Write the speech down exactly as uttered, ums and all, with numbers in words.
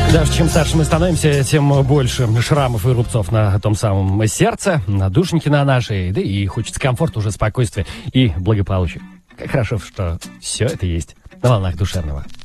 Даже чем старше мы становимся, тем больше шрамов и рубцов на том самом сердце, на душеньке на нашей, да и хочется комфорта, уже спокойствия и благополучия. Как хорошо, что все это есть на волнах душевного.